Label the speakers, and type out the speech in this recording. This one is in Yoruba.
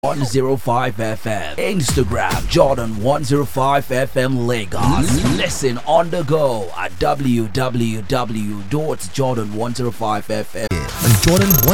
Speaker 1: 105 FM. Instagram Jordan 105 FM Lagos. Listen on the go at www.jordan105fm.
Speaker 2: And Jordan